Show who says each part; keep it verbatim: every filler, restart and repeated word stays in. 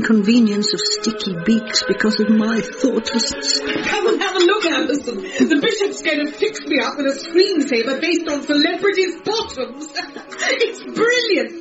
Speaker 1: inconvenience of sticky beaks because of my thoughtlessness.
Speaker 2: Come and have a look, Anderson. The bishop's going to fix me up with a screensaver based on celebrities' bottoms. It's brilliant.